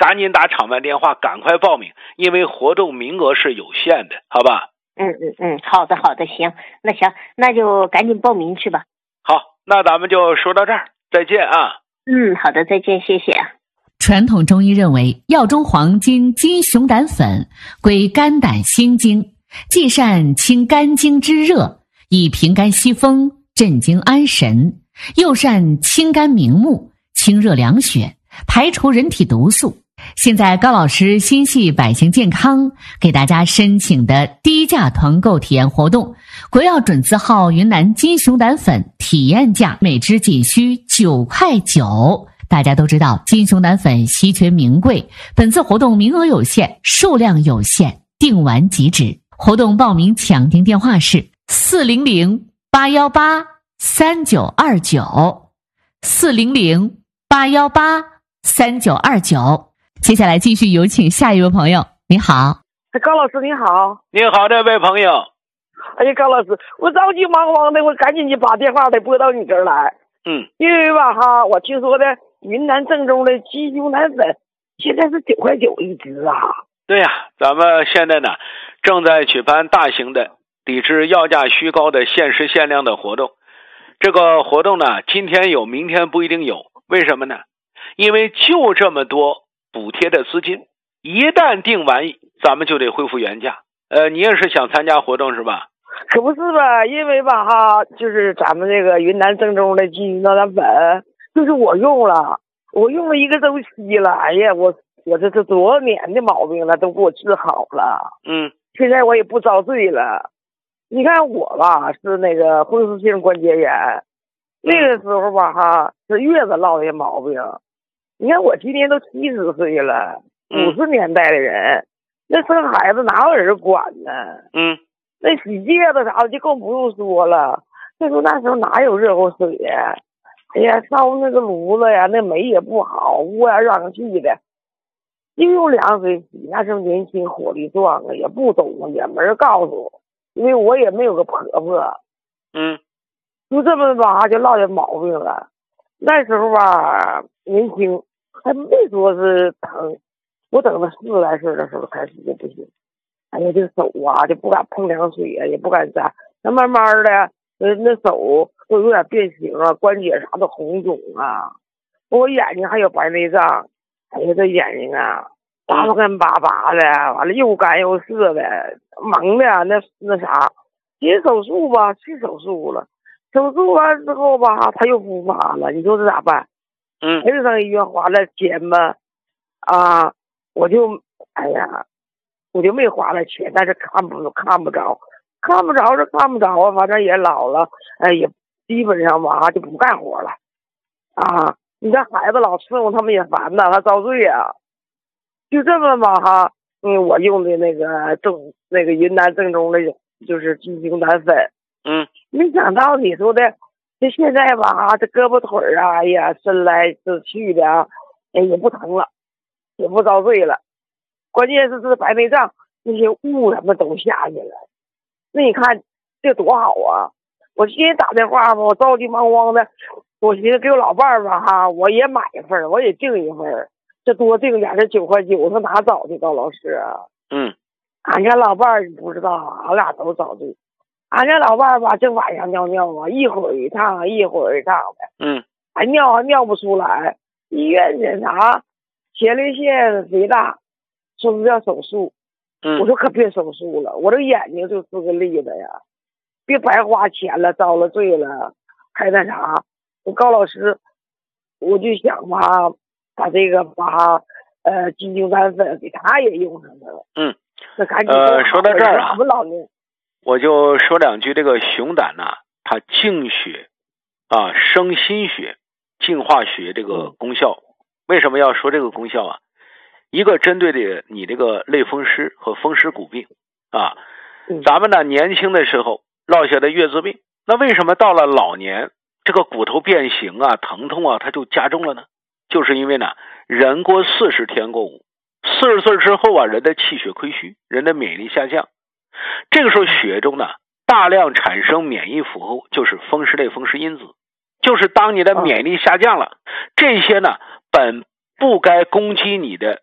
赶紧打场外电话，赶快报名，因为活动名额是有限的，好吧？ 好的，行，那行，那就赶紧报名去吧。 好，那咱们就说到这儿，再见啊。 好的，再见，谢谢。 传统中医认为，药中黄金金熊胆粉归肝胆心经，既善清肝经之热，以平肝息风，镇惊安神，又善清肝明目，清热凉血，排除人体毒素。现在高老师心系百姓健康，给大家申请的低价团购体验活动，国药准字号云南金熊胆粉体验价每支仅需9.9块。大家都知道金熊胆粉稀缺名贵，本次活动名额有限，数量有限，订完即止。活动报名抢订电话是400-818-3929，400-818-3929。接下来继续有请下一位朋友。你好， 高老师你好。 你好，这位朋友。 哎呀，高老师，我着急忙慌的，我赶紧就把电话得拨到你这儿来。因为吧我听说的云南正宗的鸡胸胆粉现在是9.9块一支啊。 对呀，咱们现在呢正在举办大型的抵制药价虚高的限时限量的活动。这个活动呢今天有，明天不一定有。为什么呢？因为就这么多补贴的资金，一旦订完咱们就得恢复原价。你也是想参加活动是吧？ 可不是吧，因为吧就是咱们这个云南正宗的鸡胸胆粉，就是我用了1个周期了。哎呀，我这是多少年的毛病了，都给我治好了。现在我也不遭罪了。你看我吧是那个风湿性关节炎，那个时候吧是月子落的毛病。你看我今年都70岁了，50年代的人，那生孩子哪有人管呢？那洗戒子啥的就更不用说了。那时候哪有热乎水呀？哎呀，烧那个炉子呀，那煤也不好，乌烟瘴气的，就用凉水洗。那时候年轻火力壮啊，也不懂，也没人告诉我，因为我也没有个婆婆。就这么吧就落下毛病了。那时候吧年轻，还没说是疼，我等到40来岁的时候开始就不行。哎呀，这手就不敢碰凉水呀，也不敢沾。那慢慢的，那手都有点变形啊，关节啥的红肿啊。我眼睛还有白内障，哎呀，这眼睛巴干巴巴的，完了又干又涩的，蒙的那啥。接手术吧，去手术了。手术完之后吧，他又复发了。你说这咋办？还是上医院花了钱吧。我就没花了钱，但是看不着啊，反正也老了，也基本上吧就不干活了。你这孩子老伺候他们也烦呐，他遭罪啊。就这么吧我用的那个云南正宗的就是鸡胸胆粉。没想到你说的这现在吧这胳膊腿哎呀伸来伸去的也不疼了，也不遭罪了。关键是这白内障那些雾什么都下去了。那你看这多好啊！我今天打电话吧，我着急忙慌的，我寻思给我老伴儿吧我也买一份，我也订一份。这多订点这9.9块，我说哪找的高老师啊？俺家老伴儿你不知道，俺俩都遭罪。俺家老伴儿吧，这晚上尿尿一会儿一趟一会儿一趟的。还尿不出来，医院检查前列腺肥大，说是要手术。我说可别手术了，我这眼睛就是个例子呀，别白花钱了，遭了罪了，还那啥。我高老师，我就想吧，把这个鸡胸胆粉给他也用上了。那赶紧说到这儿我们老年我就说两句。这个熊胆它净血生心血，净化血这个功效。为什么要说这个功效一个针对的你这个类风湿和风湿骨病咱们呢年轻的时候落下的月子病，那为什么到了老年这个骨头变形疼痛它就加重了呢？就是因为呢人过40天过午，40岁之后人的气血亏虚，人的免疫力下降。这个时候血中呢大量产生免疫符后，就是风湿类风湿因子。就是当你的免疫力下降了，这些呢本不该攻击你的